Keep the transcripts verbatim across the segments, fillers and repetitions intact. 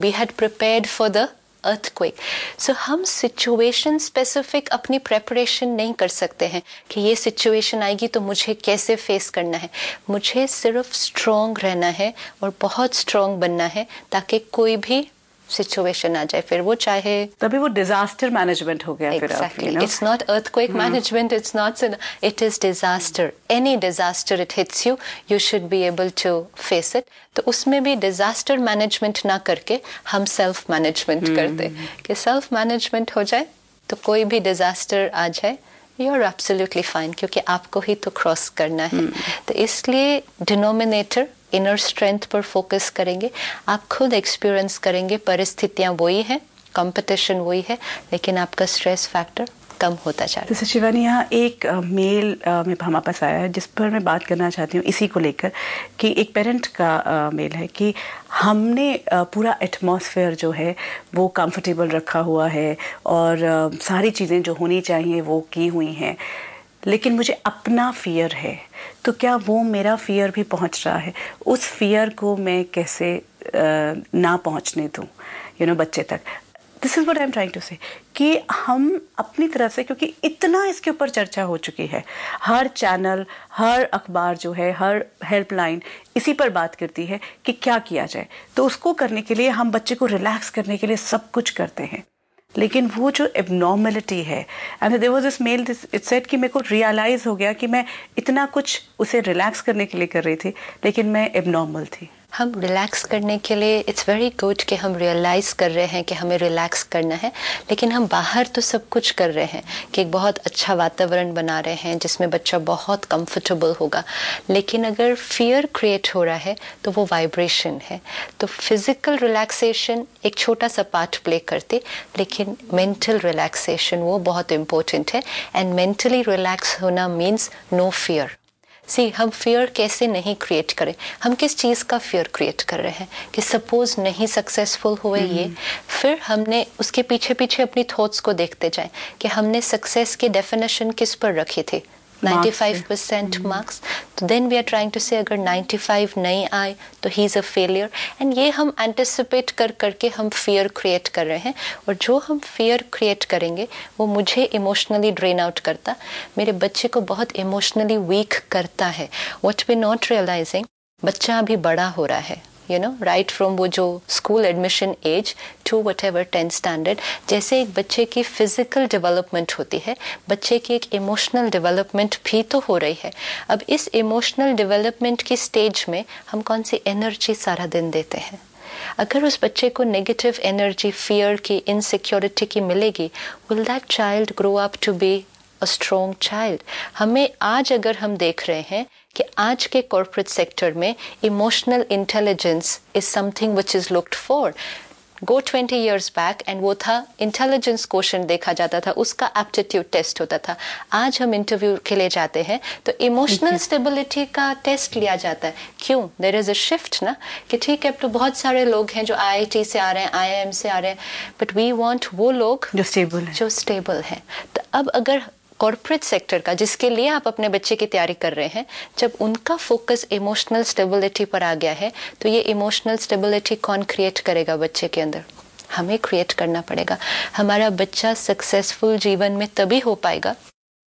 We had prepared for the earthquake. So हम situation specific अपनी preparation नहीं कर सकते हैं कि ये situation आएगी तो मुझे कैसे face करना है. मुझे सिर्फ strong रहना है और बहुत strong बनना है ताकि कोई भी situation आ जाए. फिर वो चाहे तभी वो disaster management हो गया. Exactly. फिर आप, you know? It's not earthquake hmm. management. It's not. It is disaster. Any disaster it hits you, you should be able to face it. तो उसमें भी disaster management ना करके हम self management hmm. करते कि self management हो जाए तो कोई भी disaster आ जाए you're absolutely fine क्योंकि आपको ही तो cross करना है. hmm. तो इसलिए denominator इनर स्ट्रेंथ पर फोकस करेंगे. आप खुद एक्सपीरियंस करेंगे परिस्थितियां वही है, कंपटीशन वही है, लेकिन आपका स्ट्रेस फैक्टर कम होता जा रहा है. तो शिवानी, यहाँ एक मेल में हमारे पास आया है जिस पर मैं बात करना चाहती हूँ इसी को लेकर कि एक पेरेंट का मेल है कि हमने पूरा एटमॉस्फेयर जो है वो कंफर्टेबल रखा हुआ है और सारी चीज़ें जो होनी चाहिए वो की हुई हैं, लेकिन मुझे अपना फियर है. तो क्या वो मेरा फियर भी पहुंच रहा है? उस फियर को मैं कैसे आ, ना पहुंचने दूं यू नो बच्चे तक. This is what I am trying to से कि हम अपनी तरफ से, क्योंकि इतना इसके ऊपर चर्चा हो चुकी है, हर चैनल, हर अखबार जो है, हर हेल्पलाइन इसी पर बात करती है कि क्या किया जाए. तो उसको करने के लिए हम बच्चे को रिलैक्स करने के लिए सब कुछ करते हैं, लेकिन वो जो एबनॉर्मलिटी है, and there was this mail it said कि मेरे को रियलाइज़ हो गया कि मैं इतना कुछ उसे रिलैक्स करने के लिए कर रही थी लेकिन मैं एबनॉर्मल थी. हम रिलैक्स करने के लिए इट्स वेरी गुड कि हम रियलाइज़ कर रहे हैं कि हमें रिलैक्स करना है, लेकिन हम बाहर तो सब कुछ कर रहे हैं कि एक बहुत अच्छा वातावरण बना रहे हैं जिसमें बच्चा बहुत कंफर्टेबल होगा, लेकिन अगर फियर क्रिएट हो रहा है तो वो वाइब्रेशन है. तो फिज़िकल रिलैक्सेशन एक छोटा सा पार्ट प्ले करती, लेकिन मेंटल रिलैक्सेशन वो बहुत इम्पोर्टेंट है. एंड मेंटली रिलैक्स होना मीन्स नो फियर. सी हम फियर कैसे नहीं क्रिएट करें, हम किस चीज़ का फियर क्रिएट कर रहे हैं कि सपोज नहीं सक्सेसफुल हुए ये, फिर हमने उसके पीछे पीछे अपनी थॉट्स को देखते जाएं कि हमने सक्सेस की डेफिनेशन किस पर रखी थी, ninety-five percent मार्क्स. तो then we are trying to से अगर ninety-five नहीं आए तो he is a failure. And ये हम एंटिसिपेट कर करके हम फियर क्रिएट कर रहे हैं, और जो हम फियर क्रिएट करेंगे वो मुझे इमोशनली ड्रेन आउट करता, मेरे बच्चे को बहुत इमोशनली वीक करता है. व्हाट वी नॉट रियलाइजिंग, बच्चा अभी बड़ा हो रहा है, यू नो राइट फ्रॉम वो जो school admission as to what ever tenth standard. जैसे एक बच्चे की फिजिकल डेवलपमेंट होती है, बच्चे की एक इमोशनल डेवलपमेंट भी तो हो रही है. अब इस इमोशनल डेवलपमेंट की स्टेज में हम कौन सी एनर्जी सारा दिन देते हैं? अगर उस बच्चे को नेगेटिव एनर्जी, फियर की, इनसिक्योरिटी की मिलेगी, will that child grow up to be a strong child? हमें आज अगर हम देख रहे हैं कि आज के कॉर्पोरेट सेक्टर में emotional intelligence is something which is looked for. Go twenty years back and वो था इंटेलिजेंस क्वेश्चन देखा जाता था, उसका एप्टीट्यूड टेस्ट होता था. आज हम इंटरव्यू के लिए जाते हैं तो इमोशनल स्टेबिलिटी का टेस्ट लिया जाता है. क्यों? देयर इज अ शिफ्ट ना, कि ठीक है अब तो बहुत सारे लोग हैं जो आई आई टी से आ रहे हैं, आई आई एम से आ रहे हैं, बट वी वांट वो लोग जो स्टेबल है, जो स्टेबल है. तो अब अगर कॉर्पोरेट सेक्टर का, जिसके लिए आप अपने बच्चे की तैयारी कर रहे हैं, जब उनका फोकस इमोशनल स्टेबिलिटी पर आ गया है, तो ये इमोशनल स्टेबिलिटी कौन क्रिएट करेगा बच्चे के अंदर? हमें क्रिएट करना पड़ेगा. हमारा बच्चा सक्सेसफुल जीवन में तभी हो पाएगा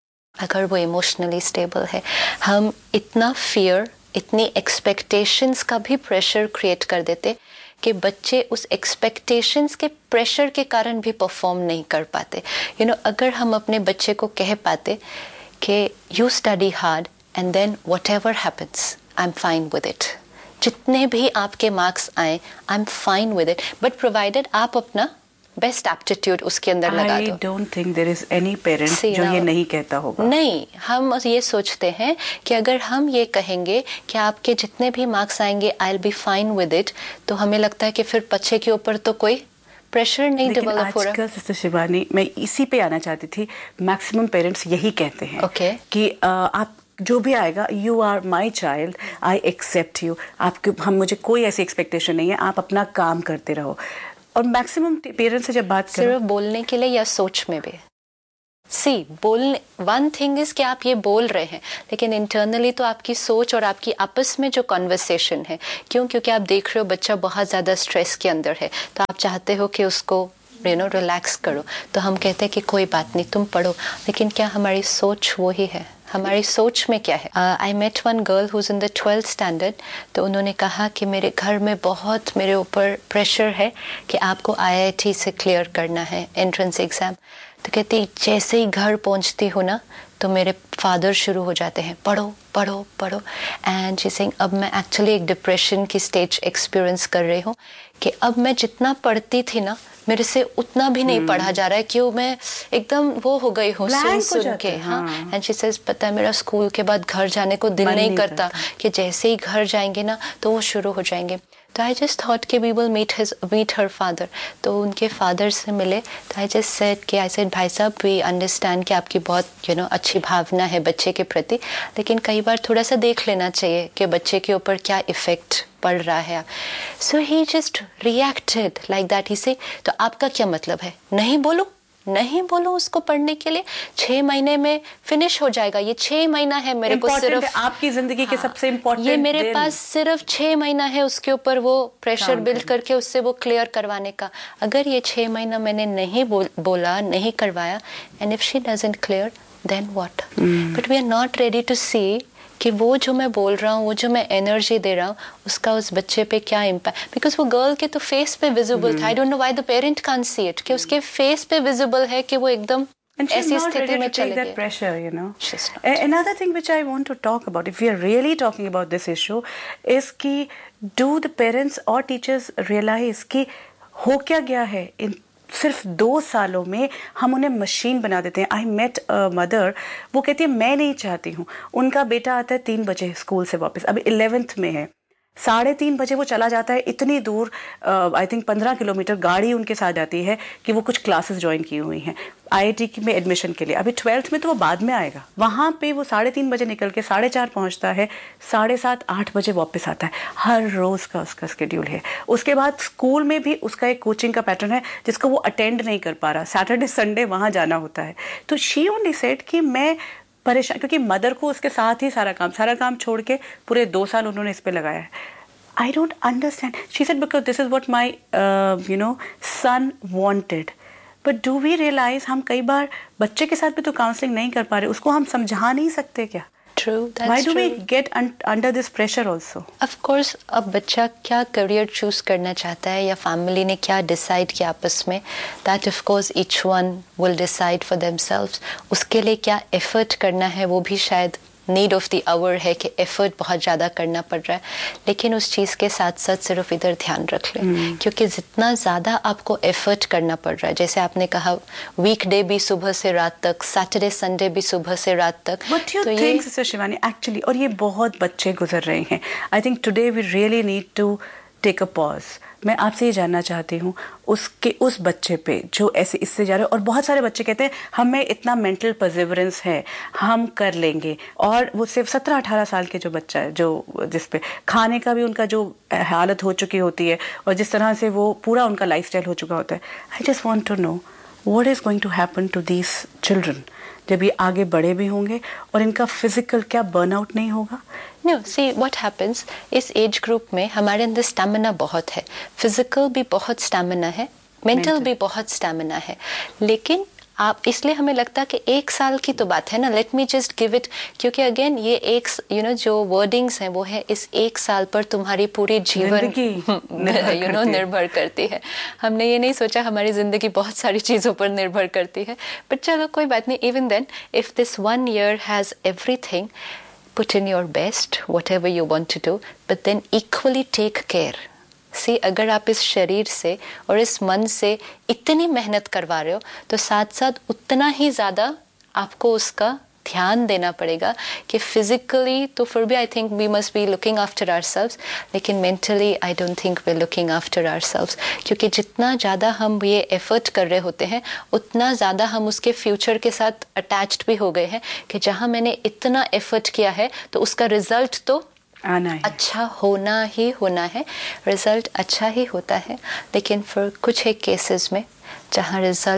अगर वो इमोशनली स्टेबल है. हम इतना फियर, इतनी एक्सपेक्टेशंस का भी प्रेशर क्रिएट कर देते कि बच्चे उस एक्सपेक्टेशंस के प्रेशर के कारण भी परफॉर्म नहीं कर पाते. यू नो अगर हम अपने बच्चे को कह पाते कि you study hard and then what ever happens I am fine with it, जितने भी आपके मार्क्स आए I am fine with it, but provided आप अपना बेस्ट एप्टीट्यूड उसके अंदर लगा दो. I don't think there is any parent जो ये नहीं कहता होगा. नहीं, हम ये सोचते हैं कि अगर हम ये कहेंगे कि आपके जितने भी मार्क्स आएंगे I will be fine with it, तो हमें लगता है कि फिर बच्चे के ऊपर तो कोई प्रेशर नहीं डेवलप हो रहा. आजकल सिस्टर शिवानी, मैं इसी पे आना चाहती थी. मैक्सिमम पेरेंट्स यही कहते हैं okay. कि आ, आप जो भी आएगा, you are my child, I accept you. आपके हम मुझे कोई ऐसी एक्सपेक्टेशन नहीं है, आप अपना काम करते रहो. और मैक्सिमम पेरेंट्स से जब बात करो, सिर्फ बोलने के लिए या सोच में भी? सी बोलने, वन थिंग इज कि आप ये बोल रहे हैं, लेकिन इंटरनली तो आपकी सोच और आपकी आपस में जो कॉन्वर्सेशन है, क्यों, क्योंकि आप देख रहे हो बच्चा बहुत ज़्यादा स्ट्रेस के अंदर है, तो आप चाहते हो कि उसको यू नो रिलैक्स करो, तो हम कहते हैं कि कोई बात नहीं तुम पढ़ो, लेकिन क्या हमारी सोच वही है? हमारी सोच में क्या है? I met one girl who is in the twelfth standard, तो उन्होंने कहा कि मेरे घर में बहुत मेरे ऊपर प्रेशर है कि आपको आई आई टी से क्लियर करना है एंट्रेंस एग्ज़ाम। तो कहती जैसे ही घर पहुंचती हूँ ना, तो मेरे फादर शुरू हो जाते हैं पढ़ो पढ़ो पढ़ो, एंड शी सेइंग अब मैं एक्चुअली एक डिप्रेशन की स्टेज एक्सपीरियंस कर रही हूँ कि अब मैं जितना पढ़ती थी ना, मेरे से उतना भी नहीं पढ़ा जा रहा है, क्यों मैं एकदम वो हो गई हूँ सुन सुन के। हाँ, एंड शी सेज पता है मेरा स्कूल के बाद घर जाने को दिल नहीं, नहीं करता, कि जैसे ही घर जाएंगे ना तो वो शुरू हो जाएंगे। तो आई जस्ट थॉट कि we will meet his meet her father, तो उनके फादर से मिले, तो आई जस्ट सेड कि आई सेड भाई साहब वी अंडरस्टैंड कि आपकी बहुत यू नो अच्छी भावना है बच्चे के प्रति, लेकिन कई बार थोड़ा सा देख लेना चाहिए कि बच्चे के ऊपर क्या इफेक्ट पड़ रहा है। सो ही जस्ट रिएक्टेड लाइक दैट, ही से तो आपका क्या मतलब है, नहीं बोलो नहीं बोलो उसको पढ़ने के लिए, छह महीने में फिनिश हो जाएगा, ये छह महीना है मेरे को सिर्फ आपकी जिंदगी हाँ, के सबसे इम्पोर्टेंट, ये मेरे पास सिर्फ छह महीना है उसके ऊपर वो प्रेशर बिल्ड करके उससे वो क्लियर करवाने का। अगर ये छह महीना मैंने नहीं बोल, बोला नहीं करवाया, and if she doesn't clear then what? But we are not ready to सी कि वो जो मैं बोल रहा हूँ, वो जो मैं एनर्जी दे रहा हूँ, उसका उस बच्चे पे क्या इम्पैक्ट, बिकॉज वो गर्ल के तो फेस पे विजिबल था। I don't know why the parent can't see it, कि उसके फेस पे विजिबल है कि वो एकदम ऐसी स्थिति में चले गए। pressure, you know. Another thing which I want to talk about, if we are really talking about this issue, is कि do the parents or teachers realize कि हो क्या गया है इन सिर्फ दो सालों में हम उन्हें मशीन बना देते हैं। आई मेट मदर, वो कहती है मैं नहीं चाहती हूँ, उनका बेटा आता है तीन बजे स्कूल से वापस, अभी इलेवेंथ में है, साढ़े तीन बजे वो चला जाता है इतनी दूर, आई थिंक पंद्रह किलोमीटर गाड़ी उनके साथ जाती है कि वो कुछ क्लासेस ज्वाइन की हुई हैं आई आई टी में एडमिशन के लिए। अभी ट्वेल्थ में तो वो बाद में आएगा, वहाँ पे वो साढ़े तीन बजे निकल के साढ़े चार पहुँचता है, साढ़े सात आठ बजे वापस आता है। हर रोज़ का उसका स्केड्यूल है। उसके बाद स्कूल में भी उसका एक कोचिंग का पैटर्न है जिसको वो अटेंड नहीं कर पा रहा, सैटरडे संडे वहाँ जाना होता है। तो शी ओनली सेड कि मैं परेशान, क्योंकि मदर को उसके साथ ही सारा काम सारा काम छोड़ के पूरे दो साल उन्होंने इस पे लगाया है। I don't understand. She said because this is what my uh, you know son wanted. But do we realize हम कई बार बच्चे के साथ भी तो काउंसलिंग नहीं कर पा रहे, उसको हम समझा नहीं सकते क्या? True, that's Why do true. we get un under this pressure also? Of course, अब बच्चा क्या करियर चूज करना चाहता है या फैमिली ने क्या डिसाइड किया आपस में, that of course each one will decide for themselves. उसके लिए क्या एफर्ट करना है वो भी शायद नीड ऑफ द आवर है कि एफर्ट बहुत ज़्यादा करना पड़ रहा है, लेकिन उस चीज़ के साथ साथ सिर्फ इधर ध्यान रख लें hmm. क्योंकि जितना ज़्यादा आपको एफर्ट करना पड़ रहा है, जैसे आपने कहा वीकडे भी सुबह से रात तक, सैटरडे संडे भी सुबह से रात तक। What do you तो think, सिस्टर शिवानी, एक्चुअली, और ये बहुत बच्चे गुजर रहे हैं। I think today we really need to take a pause. मैं आपसे ये जानना चाहती हूँ उसके उस बच्चे पे जो ऐसे इससे जा रहे हैं, और बहुत सारे बच्चे कहते हैं हमें इतना मेंटल परसिवरेंस है, हम कर लेंगे, और वो सिर्फ सत्रह अठारह साल के जो बच्चा है जो जिस पे खाने का भी उनका जो हालत हो चुकी होती है और जिस तरह से वो पूरा उनका लाइफस्टाइल हो चुका होता है। I just want to know what is going to happen to these children जब ये आगे बड़े भी होंगे, और इनका फिजिकल क्या बर्नआउट नहीं होगा? नो, सी व्हाट हैपेंस, इस एज ग्रुप में हमारे अंदर स्टैमिना बहुत है, फिजिकल भी बहुत स्टैमिना है, मेंटल भी बहुत स्टैमिना है, लेकिन आप इसलिए हमें लगता है कि एक साल की तो बात है ना, let me just give it, क्योंकि अगेन ये एक यू नो जो वर्डिंग्स हैं वो है इस एक साल पर तुम्हारी पूरी जीवन यू नो निर्भर करती है। हमने ये नहीं सोचा हमारी जिंदगी बहुत सारी चीज़ों पर निर्भर करती है, बट चलो कोई बात नहीं। Even then if this one year has everything, put in your best, whatever you want to do, but then equally take care. See, अगर आप इस शरीर से और इस मन से इतनी मेहनत करवा रहे हो, तो साथ साथ उतना ही ज़्यादा आपको उसका ध्यान देना पड़ेगा कि फिजिकली तो फिर भी I think we must be looking after ourselves, लेकिन mentally I don't think we are looking after ourselves, क्योंकि जितना ज़्यादा हम ये एफर्ट कर रहे होते हैं उतना ज़्यादा हम उसके फ्यूचर के साथ अटैच्ड भी हो गए हैं कि जहाँ मैंने इतना एफर्ट किया है तो उसका रिजल्ट तो आना है, अच्छा होना ही होना है, रिजल्ट अच्छा ही होता है। लेकिन फिर कुछ एक केसेस में जहाँ रिजल्ट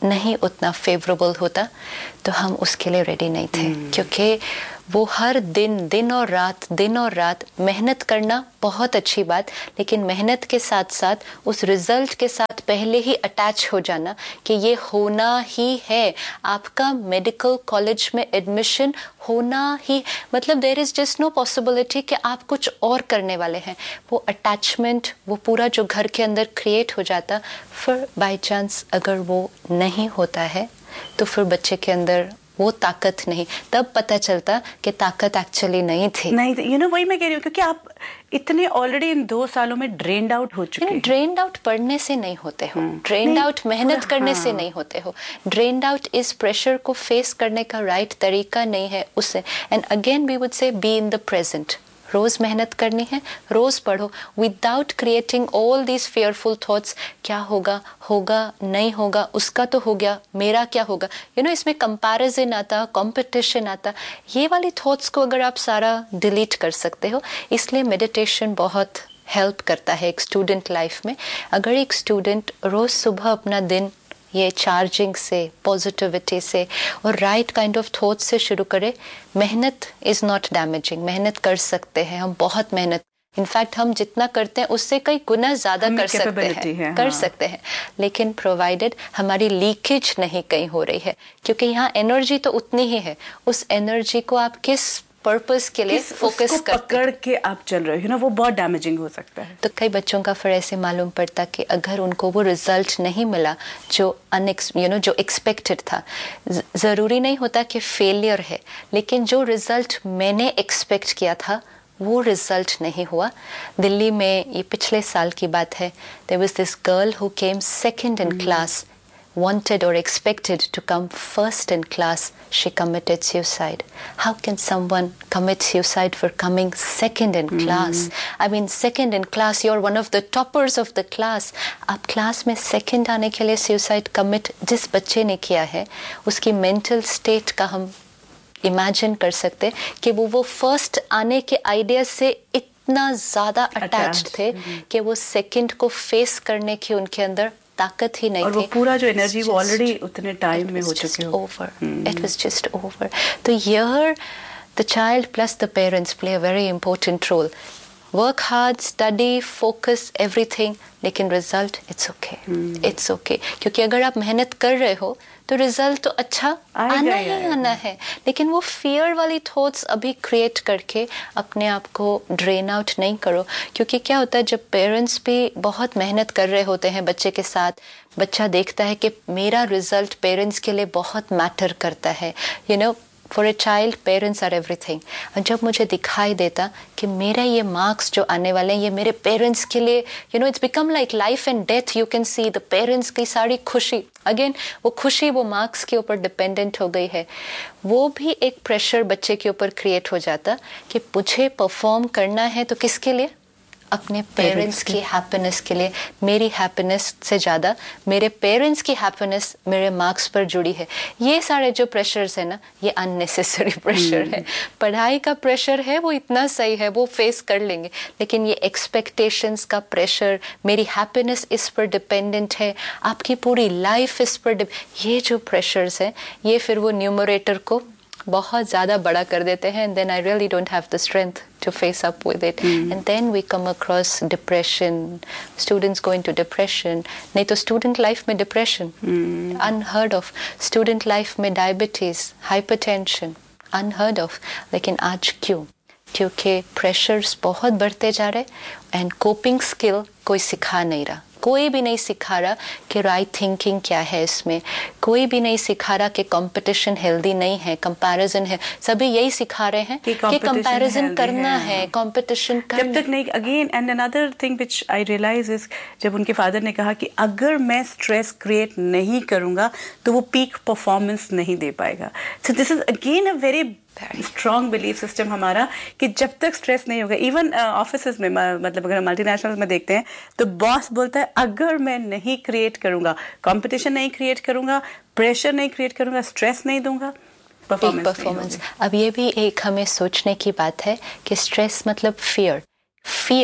नहीं उतना फेवरेबल होता तो हम उसके लिए रेडी नहीं थे, hmm. क्योंकि वो हर दिन दिन और रात दिन और रात मेहनत करना बहुत अच्छी बात, लेकिन मेहनत के साथ साथ उस रिजल्ट के साथ पहले ही अटैच हो जाना कि ये होना ही है, आपका मेडिकल कॉलेज में एडमिशन होना ही, मतलब there is just no possibility कि आप कुछ और करने वाले हैं। वो अटैचमेंट वो पूरा जो घर के अंदर क्रिएट हो जाता, फिर बाय चांस अगर वो नहीं होता है तो फिर बच्चे के अंदर वो ताकत नहीं, तब पता चलता कि ताकत एक्चुअली नहीं थी। नहीं, यू नो वही मैं कह रही हूँ, क्योंकि आप इतने ऑलरेडी इन दो सालों में ड्रेन्ड आउट हो चुके हैं। ड्रेन्ड आउट पढ़ने से नहीं होते हो, ड्रेन्ड आउट मेहनत करने हाँ. से नहीं होते हो। ड्रेन्ड आउट इस प्रेशर को फेस करने का राइट right तरीका नहीं है उससे। And again we would say be in the present, रोज मेहनत करनी है, रोज पढ़ो without creating all these fearful thoughts, क्या होगा होगा नहीं होगा, उसका तो हो गया, मेरा क्या होगा, यू नो इसमें कंपैरिजन आता, कंपटीशन आता, ये वाली थॉट्स को अगर आप सारा डिलीट कर सकते हो। इसलिए मेडिटेशन बहुत हेल्प करता है एक स्टूडेंट लाइफ में। अगर एक स्टूडेंट रोज सुबह अपना दिन ये चार्जिंग से, पॉजिटिविटी से और राइट काइंड ऑफ थॉट से शुरू करें, मेहनत इज नॉट डैमेजिंग, मेहनत कर सकते हैं हम, बहुत मेहनत, इनफैक्ट हम जितना करते हैं उससे कई गुना ज्यादा कर सकते हैं है, कर हाँ. सकते हैं, लेकिन प्रोवाइडेड हमारी लीकेज नहीं कहीं हो रही है, क्योंकि यहाँ एनर्जी तो उतनी ही है, उस एनर्जी को आप किस पर्पस के लिए फोकस करते पकड़ के आप चल रहे हो ना, वो बहुत डैमेजिंग हो सकता है। तो कई बच्चों का फिर ऐसे मालूम पड़ता कि अगर उनको वो रिजल्ट नहीं मिला जो अनएक्स यू नो जो एक्सपेक्टेड था, ज़रूरी नहीं होता कि फेलियर है, लेकिन जो रिजल्ट मैंने एक्सपेक्ट किया था वो रिजल्ट नहीं हुआ। दिल्ली में ये पिछले साल की बात है, there was this girl who came second in class, wanted or expected to come first in class, she committed suicide. How can someone commit suicide for coming second in class? Mm. I mean, second in class, you're one of the toppers of the class. आप class में second आने के लिए suicide commit जिस बच्चे ने किया है, उसकी mental state का हम imagine कर सकते कि वो वो first आने के idea से इतना ज़्यादा attached थे mm-hmm. कि वो second को face करने की उनके अंदर ताकत ही नहीं और थी, वो पूरा जो एनर्जी वो ऑलरेडी उतने टाइम में हो चुके हो। Over, it was just over. तो here the child plus the parents play a very important role. Work hard, study, focus, everything, लेकिन result it's okay, it's okay, क्योंकि अगर आप मेहनत कर रहे हो तो रिजल्ट तो अच्छा आना ही आना है, लेकिन वो फियर वाली थॉट्स अभी क्रिएट करके अपने आप को ड्रेन आउट नहीं करो। क्योंकि क्या होता है, जब पेरेंट्स भी बहुत मेहनत कर रहे होते हैं बच्चे के साथ, बच्चा देखता है कि मेरा रिजल्ट पेरेंट्स के लिए बहुत मैटर करता है, you know for a child parents are everything. और जब मुझे दिखाई देता कि मेरे ये मार्क्स जो आने वाले हैं ये मेरे पेरेंट्स के लिए, you know it's become like life and death, you can see the parents की सारी खुशी, अगेन वो खुशी वो मार्क्स के ऊपर डिपेंडेंट हो गई है, वो भी एक प्रेशर बच्चे के ऊपर क्रिएट हो जाता कि मुझे परफॉर्म करना है तो किसके लिए, अपने पेरेंट्स की हैप्पीनेस के लिए। मेरी हैप्पीनेस से ज़्यादा मेरे पेरेंट्स की हैप्पीनेस मेरे मार्क्स पर जुड़ी है। ये सारे जो प्रेशर्स है ना, ये अननेसेसरी प्रेशर है। पढ़ाई का प्रेशर है वो इतना सही है, वो फेस कर लेंगे, लेकिन ये एक्सपेक्टेशंस का प्रेशर, मेरी हैप्पीनेस इस पर डिपेंडेंट है, आपकी पूरी लाइफ इस पर, ये जो प्रेशर्स हैं ये फिर वो न्यूमरेटर को बहुत ज़्यादा बड़ा कर देते हैं, and then I really don't have the strength to face up with it. Mm. And then we come across depression. Students go into depression. नहीं तो student life में depression, mm. unheard of. Student life में diabetes, hypertension, unheard of. लेकिन आज क्यों? क्योंकि pressures बहुत बढ़ते जा रहे and coping skill कोई सिखा नहीं रहा। कोई भी नहीं सिखा रहा कि राइट थिंकिंग क्या है इसमें, कोई भी नहीं सिखा रहा कि कंपटीशन हेल्दी नहीं है, कंपैरिजन है, सभी यही सिखा रहे हैं कि कंपैरिजन करना है, कंपटीशन करना। जब तक नहीं, again and another thing which I realise is, जब उनके फादर ने कहा कि अगर मैं स्ट्रेस क्रिएट नहीं करूंगा तो वो पीक परफॉर्मेंस नहीं दे पाएगा। So this is again a very strong belief system हमारा कि जब तक स्ट्रेस नहीं होगा, इवन ऑफिस में, मतलब अगर मल्टीनेशनल में देखते हैं तो बॉस बोलता है अगर मैं नहीं क्रिएट करूंगा, कंपटीशन नहीं क्रिएट करूंगा, प्रेशर नहीं क्रिएट करूंगा, स्ट्रेस नहीं दूंगा, परफॉर्मेंस परफॉर्मेंस। अब ये भी एक हमें सोचने की बात है कि स्ट्रेस मतलब फियर, फियर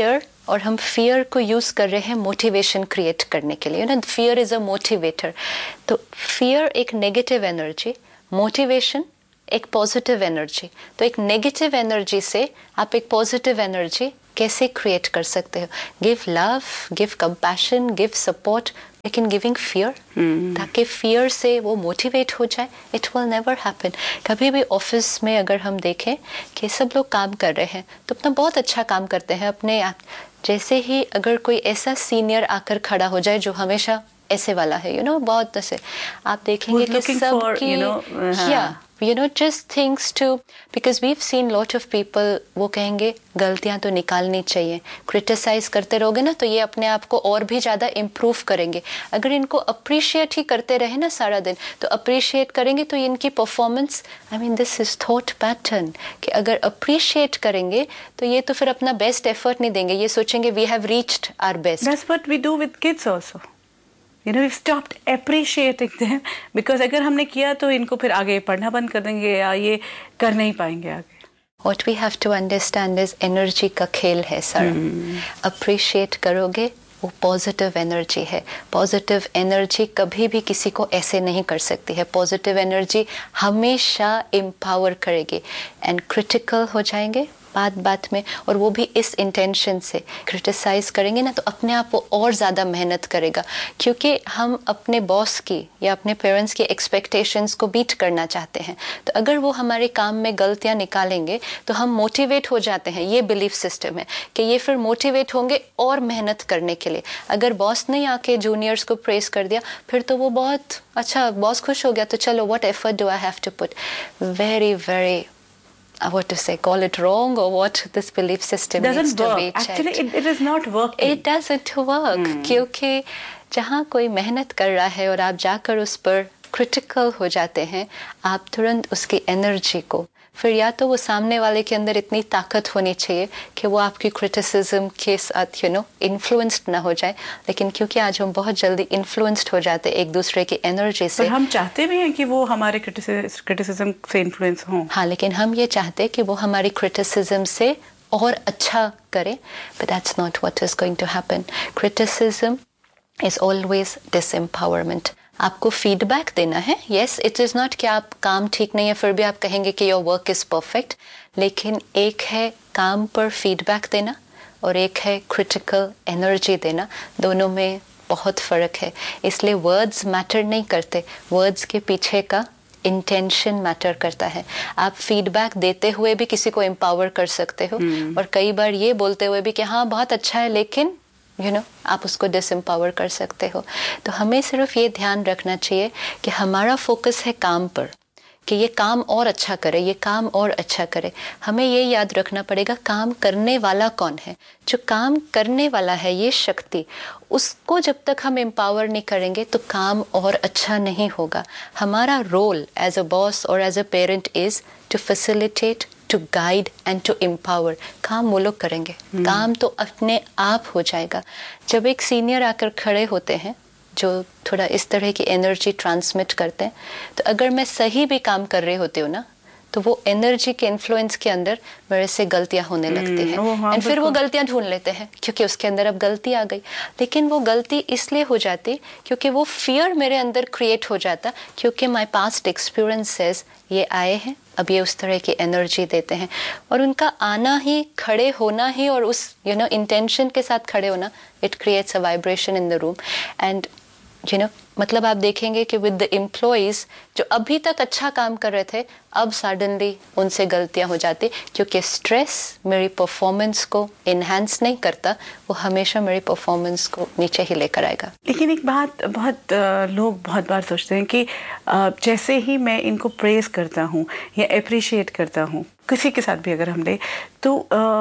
और हम फियर को यूज कर रहे हैं मोटिवेशन क्रिएट करने के लिए। You know fear is a motivator. तो फियर एक नेगेटिव एनर्जी, मोटिवेशन एक पॉजिटिव एनर्जी। तो एक नेगेटिव एनर्जी से आप एक पॉजिटिव एनर्जी कैसे क्रिएट कर सकते हो? Give love, give compassion, give support, लेकिन गिविंग फियर hmm. ताकि फियर से वो मोटिवेट हो जाए, इट विल नेवर हैपन। कभी भी ऑफिस में अगर हम देखें कि सब लोग काम कर रहे हैं तो अपना बहुत अच्छा काम करते हैं अपने आप, जैसे ही अगर कोई ऐसा सीनियर आकर खड़ा हो जाए जो हमेशा ऐसे वाला है, यू नो बहुत ऐसे, आप देखेंगे कि सब की या you know just things to, because we've seen lot of people, वो कहेंगे गलतियां तो निकालनी चाहिए, क्रिटिसाइज करते रहोगे ना तो ये अपने आप को और भी ज़्यादा इम्प्रूव करेंगे। अगर इनको अप्रिशिएट ही करते रहे ना सारा दिन, तो अप्रिशिएट करेंगे तो इनकी performance, I mean this is thought pattern कि अगर अप्रिशिएट करेंगे तो ये तो फिर अपना बेस्ट एफर्ट नहीं देंगे, ये सोचेंगे we have reached our best. That's what we do with kids also. You know, we've stopped appreciating them because अगर हमने किया तो इनको फिर आगे पढ़ना बंद कर देंगे या ये कर नहीं पाएंगे आगे। What we have to understand is energy का खेल है सारा। Appreciate hmm. करोगे वो पॉजिटिव एनर्जी है। पॉजिटिव एनर्जी कभी भी किसी को ऐसे नहीं कर सकती है। पॉजिटिव एनर्जी हमेशा एम्पावर करेगी। एंड क्रिटिकल हो जाएंगे बात बात में, और वो भी इस इंटेंशन से क्रिटिसाइज करेंगे ना तो अपने आप वो और ज़्यादा मेहनत करेगा, क्योंकि हम अपने बॉस की या अपने पेरेंट्स की एक्सपेक्टेशंस को बीट करना चाहते हैं। तो अगर वो हमारे काम में गलतियां निकालेंगे तो हम मोटिवेट हो जाते हैं। ये बिलीफ सिस्टम है कि ये फिर मोटिवेट होंगे और मेहनत करने के लिए। अगर बॉस ने आके जूनियर्स को प्रेस कर दिया फिर तो वो बहुत अच्छा, बॉस खुश हो गया तो चलो what effort do I have to put. Very very what to say, call it wrong or what, this belief system doesn't needs to work. be checked. Actually it, it is not working. It doesn't work. hmm. क्योंकि जहाँ कोई मेहनत कर रहा है और आप जाकर उस पर क्रिटिकल हो जाते हैं, आप तुरंत उसकी एनर्जी को, फिर या तो वो सामने वाले के अंदर इतनी ताकत होनी चाहिए कि वो आपकी क्रिटिसिज्म के साथ यू नो इन्फ्लुएंस्ड ना हो जाए, लेकिन क्योंकि आज हम बहुत जल्दी इन्फ्लुएंस्ड हो जाते हैं एक दूसरे की एनर्जी से। पर हम चाहते भी हैं कि वो हमारे क्रिटिसिज्म से इन्फ्लुएंस हों। हाँ, लेकिन हम ये चाहते हैं कि वो हमारी क्रिटिसिज्म से और अच्छा करें, but that's not what is going to happen. Criticism is always डिसएम्पावरमेंट। आपको फीडबैक देना है। यस, इट इज़ नॉट कि आप काम ठीक नहीं है फिर भी आप कहेंगे कि योर वर्क इज़ परफेक्ट, लेकिन एक है काम पर फीडबैक देना और एक है क्रिटिकल एनर्जी देना। दोनों में बहुत फ़र्क है। इसलिए वर्ड्स मैटर नहीं करते, वर्ड्स के पीछे का इंटेंशन मैटर करता है। आप फीडबैक देते हुए भी किसी को एम्पावर कर सकते हो hmm. और कई बार ये बोलते हुए भी कि हाँ बहुत अच्छा है, लेकिन यू you नो know, आप उसको डिसएम्पावर कर सकते हो। तो हमें सिर्फ ये ध्यान रखना चाहिए कि हमारा फोकस है काम पर, कि ये काम और अच्छा करे, ये काम और अच्छा करे। हमें ये याद रखना पड़ेगा काम करने वाला कौन है। जो काम करने वाला है ये शक्ति, उसको जब तक हम एम्पावर नहीं करेंगे तो काम और अच्छा नहीं होगा। हमारा रोल एज अ बॉस और as a parent is to facilitate, to guide and to empower. काम वो लोग करेंगे, hmm. काम तो अपने आप हो जाएगा। जब एक सीनियर आकर खड़े होते हैं जो थोड़ा इस तरह की एनर्जी ट्रांसमिट करते हैं, तो अगर मैं सही भी काम कर रही होती हूँ ना तो वो एनर्जी के इन्फ्लुएंस के अंदर मेरे से गलतियां होने लगती हैं एंड हाँ, फिर वो गलतियां ढूंढ लेते हैं क्योंकि उसके अंदर अब गलती आ गई। लेकिन वो गलती इसलिए हो जाती क्योंकि वो फियर मेरे अंदर क्रिएट हो जाता, क्योंकि माय पास्ट एक्सपीरियंसेस ये आए हैं, अब ये उस तरह की एनर्जी देते हैं। और उनका आना ही, खड़े होना ही और उस यू नो इंटेंशन के साथ खड़े होना, it creates a vibration in the room. And you know मतलब आप देखेंगे कि विद द एम्प्लॉइज जो अभी तक अच्छा काम कर रहे थे, अब सडनली उनसे गलतियां हो जाती, क्योंकि स्ट्रेस मेरी परफॉर्मेंस को इन्हांस नहीं करता, वो हमेशा मेरी परफॉर्मेंस को नीचे ही लेकर आएगा। लेकिन एक बात बहुत लोग बहुत बार सोचते हैं कि जैसे ही मैं इनको प्रेज करता हूँ या अप्रिशिएट करता हूँ, किसी के साथ भी अगर हम ले तो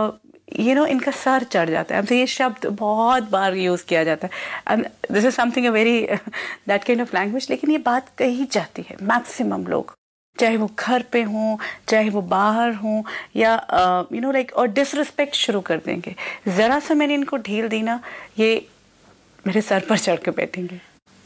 यू नो इनका सर चढ़ जाता है। हमसे ये शब्द बहुत बार यूज़ किया जाता है, this is something a very that kind of language. लेकिन ये बात कही जाती है मैक्सिमम लोग, चाहे वो घर पे हों, चाहे वो बाहर हों, या यू नो लाइक और डिसरिस्पेक्ट शुरू कर देंगे। ज़रा सा मैंने इनको ढील दी ना, ये मेरे सर पर चढ़ के बैठेंगे।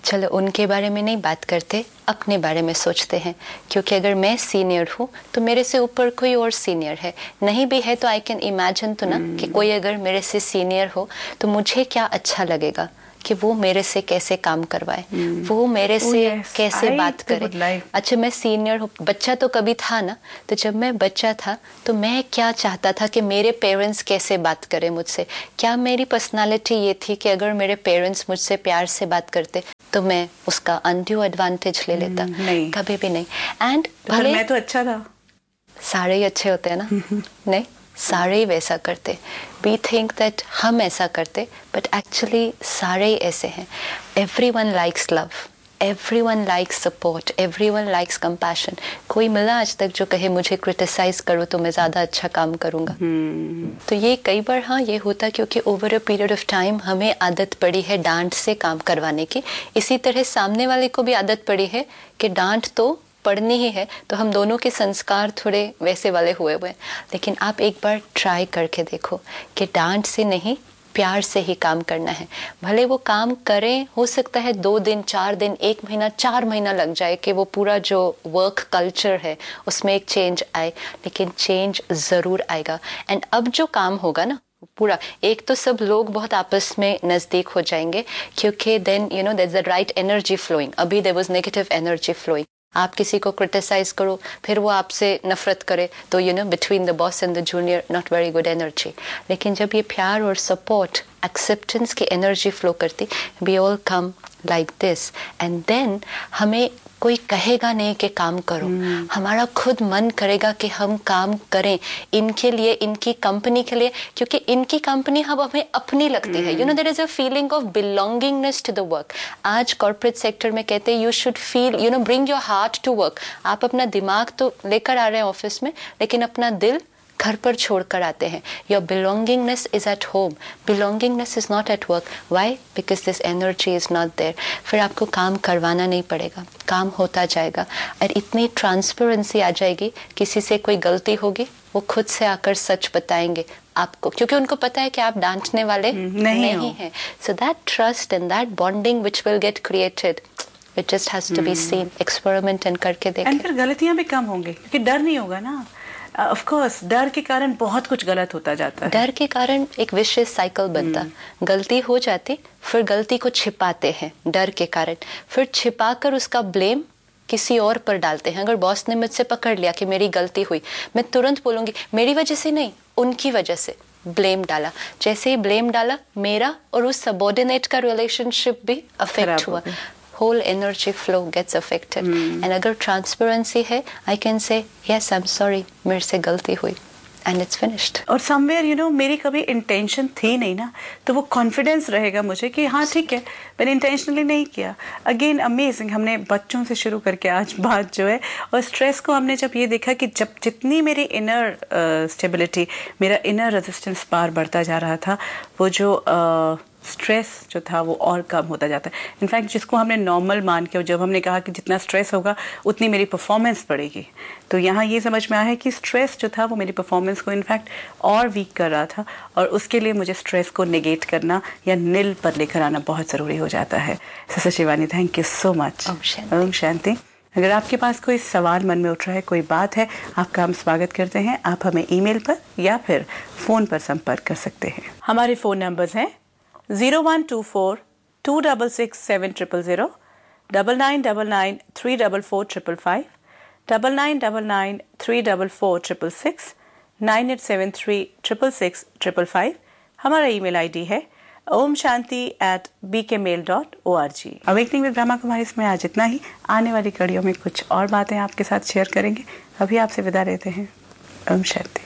चलो उनके बारे में नहीं बात करते, अपने बारे में सोचते हैं, क्योंकि अगर मैं सीनियर हूँ तो मेरे से ऊपर कोई और सीनियर है, नहीं भी है तो आई कैन इमेजिन तो ना hmm. कि कोई अगर मेरे से सीनियर हो तो मुझे क्या अच्छा लगेगा कि वो मेरे से कैसे काम करवाए, hmm. वो मेरे से oh, yes. कैसे I बात करे। अच्छा मैं सीनियर हूँ, बच्चा तो कभी था ना, तो जब मैं बच्चा था तो मैं क्या चाहता था कि मेरे पेरेंट्स कैसे बात करें मुझसे, क्या मेरी पर्सनालिटी ये थी कि अगर मेरे पेरेंट्स मुझसे प्यार से बात करते तो मैं उसका अनड्यू एडवांटेज ले लेता, hmm, नहीं कभी भी नहीं। एंड भले मैं तो अच्छा था, सारे ही अच्छे होते हैं ना नहीं, सारे ही वैसा करते, वी थिंक दैट हम ऐसा करते, बट एक्चुअली सारे ही ऐसे हैं। Everyone likes love, everyone likes support, everyone likes compassion. कोई मिला आज तक जो कहे मुझे क्रिटिसाइज करो तो मैं ज़्यादा अच्छा काम करूँगा? hmm. तो ये कई बार हाँ ये होता क्योंकि over a period of time हमें आदत पड़ी है डांट से काम करवाने की, इसी तरह सामने वाले को भी आदत पड़ी है कि डांट तो पढ़नी ही है, तो हम दोनों के संस्कार थोड़े वैसे वाले हुए हुए। लेकिन आप एक बार ट्राई करके देखो कि डांट से नहीं, प्यार से ही काम करना है। भले वो काम करें, हो सकता है दो दिन, चार दिन, एक महीना, चार महीना लग जाए कि वो पूरा जो वर्क कल्चर है उसमें एक चेंज आए, लेकिन चेंज ज़रूर आएगा। एंड अब जो काम होगा ना पूरा, एक तो सब लोग बहुत आपस में नज़दीक हो जाएंगे, क्योंकि then you know there is the right energy flowing. अभी there was negative energy flowing. आप किसी को क्रिटिसाइज करो फिर वो आपसे नफरत करे तो you know between the boss and the junior not very good energy. लेकिन जब ये प्यार और सपोर्ट, एक्सेप्टेंस की एनर्जी फ्लो करती, we all come like this, and then हमें कोई कहेगा नहीं कि काम करो, hmm. हमारा खुद मन करेगा कि हम काम करें इनके लिए, इनकी कंपनी के लिए, क्योंकि इनकी कंपनी हम हमें अपनी लगती hmm. है। You know there is a feeling of belongingness to the work. आज कॉर्पोरेट सेक्टर में कहते हैं you should feel, you know bring your heart to work. आप अपना दिमाग तो लेकर आ रहे हैं ऑफिस में, लेकिन अपना दिल घर पर छोड़कर आते हैं। Your belongingness is at home, belongingness is not at work. Why? Because this energy is not there. फिर आपको काम करवाना नहीं पड़ेगा, काम होता जाएगा, और इतनी ट्रांसपेरेंसी आ जाएगी, किसी से कोई गलती होगी वो खुद से आकर सच बताएंगे आपको, क्योंकि उनको पता है कि आप डांटने वाले नहीं, नहीं हैं। So that trust and that bonding which will get created, it just has to be seen, experiment and करके देखें। एंड फिर गलतियां भी कम होंगी क्योंकि डर नहीं होगा ना। ऑफ uh, कोर्स डर के कारण बहुत कुछ गलत होता जाता है। डर के कारण एक विशेष साइकिल बनता, hmm. गलती हो जाती, फिर गलती को छिपाते हैं डर के कारण, फिर छिपाकर उसका ब्लेम किसी और पर डालते हैं। अगर बॉस ने मुझसे पकड़ लिया कि मेरी गलती हुई, मैं तुरंत बोलूंगी मेरी वजह से नहीं, उनकी वजह से, ब्लेम डाला। जैसे ही ब्लेम डाला, मेरा और उस सबऑर्डिनेट का रिलेशनशिप भी अफेक्ट हुआ, whole energy flow gets affected. hmm. And अगर transparency है, I can say yes I'm sorry, मेरे से गलती हुई, and it's finished. और somewhere you know मेरी कभी intention थी नहीं ना, तो वो confidence रहेगा मुझे कि हाँ ठीक है मैंने intentionally नहीं किया। Again amazing, हमने बच्चों से शुरू करके आज बात जो है, और स्ट्रेस को हमने जब ये देखा कि जब जितनी मेरी inner stability, मेरा inner resistance पार बढ़ता जा रहा था, वो जो uh, स्ट्रेस जो था वो और कम होता जाता है। इनफैक्ट जिसको हमने नॉर्मल मान के, जब हमने कहा कि जितना स्ट्रेस होगा उतनी मेरी परफॉर्मेंस बढ़ेगी, तो यहाँ ये समझ में आया है कि स्ट्रेस जो था वो मेरी परफॉर्मेंस को इनफैक्ट और वीक कर रहा था, और उसके लिए मुझे स्ट्रेस को नेगेट करना या नील पर लेकर आना बहुत ज़रूरी हो जाता है। Sister Shivani, thank you so much. Om Shanti. अगर आपके पास कोई सवाल मन में उठ रहा है, कोई बात है, आपका हम स्वागत करते हैं। आप हमें ईमेल पर या फिर फ़ोन पर संपर्क कर सकते हैं। हमारे फ़ोन नंबर्स हैं zero one two four to double six seven triple zero, double nine double nine three double four triple five, double nine double nine three double four triple six, nine eight seven three triple six triple five. हमारा email ID है Om Shanti eight B के mail dot O R G. Awakening with Brahma Kumari इसमें आज इतना ही। आने वाली कड़ियों में कुछ और बातें आपके साथ शेयर करेंगे। अभी आपसे विदा लेते हैं। ओम शांति।